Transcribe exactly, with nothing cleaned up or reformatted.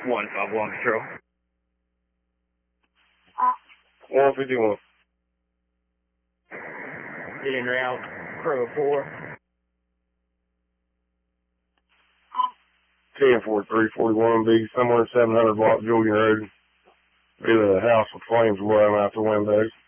one five one Control. one fifty-one. In route, Crow four. ten forty-three forty-one, be somewhere seven hundred block Julian Road. Be the house with flames blowing out the windows.